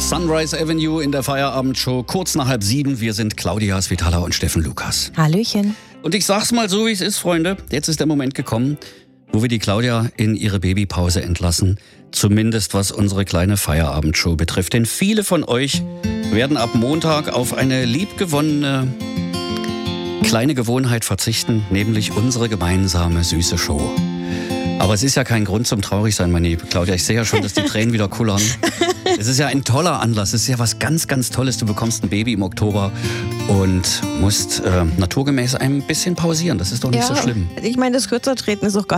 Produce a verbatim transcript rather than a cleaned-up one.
Sunrise Avenue in der Feierabendshow, kurz nach halb sieben. Wir sind Claudia Svitala und Steffen Lukas. Hallöchen. Und ich sag's mal so, wie es ist, Freunde. Jetzt ist der Moment gekommen, wo wir die Claudia in ihre Babypause entlassen. Zumindest was unsere kleine Feierabendshow betrifft. Denn viele von euch werden ab Montag auf eine liebgewonnene kleine Gewohnheit verzichten, nämlich unsere gemeinsame süße Show. Aber es ist ja kein Grund zum Traurigsein, meine liebe Claudia. Ich sehe ja schon, dass die Tränen wieder kullern. Es ist ja ein toller Anlass. Es ist ja was ganz, ganz Tolles. Du bekommst ein Baby im Oktober und musst äh, naturgemäß ein bisschen pausieren. Das ist doch nicht ja, so schlimm. Ich meine, das Kürzertreten ist auch gar